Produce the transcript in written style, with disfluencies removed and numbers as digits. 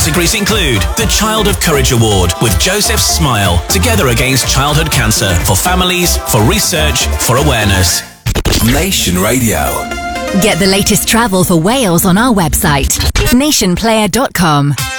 Categories include the Child of Courage Award with Joseph Smile, Together Against Childhood Cancer, for families, for research, for awareness. Nation Radio. Get the latest travel for Wales on our website, nationplayer.com.